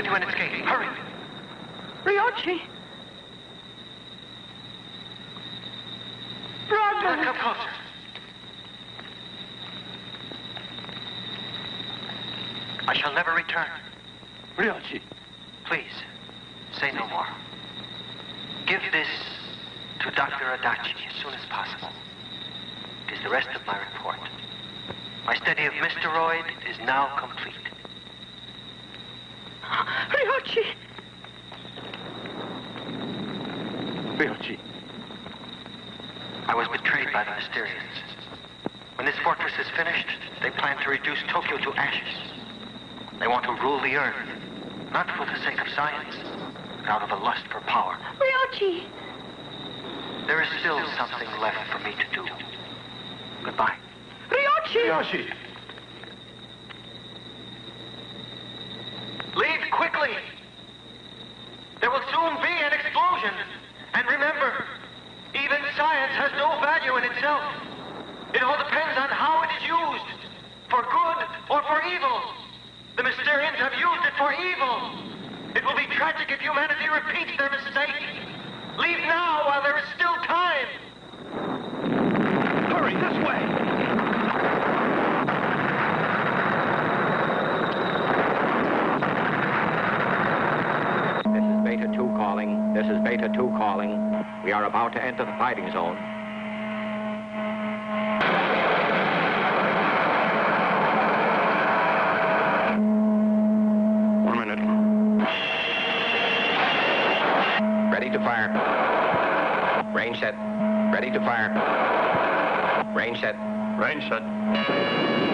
with you and escape. Hurry. Ryochi! Brother! Come closer. I shall never return. Ryochi. Please, say no more. Give this to Dr. Adachi as soon as possible. It is the rest of my report. My study of Mysteroid is now complete. Ryochi! Ryochi. I was betrayed by the Mysterians. When this fortress is finished, they plan to reduce Tokyo to ashes. They want to rule the Earth, not for the sake of science, but out of a lust for power. Ryochi! There is still something left for me to do. Goodbye. Ryochi! Ryochi. Leave quickly! There will soon be an explosion. And remember, even science has no value in itself. It all depends on how it is used. For good or for evil. The Mysterians have used it for evil. It will be tragic if humanity repeats their mistake. Leave now while there is still time. Hurry, this way. This is Beta 2 calling. This is Beta 2 calling. We are about to enter the fighting zone. Ready to fire. Range set. Ready to fire. Range set. Range set.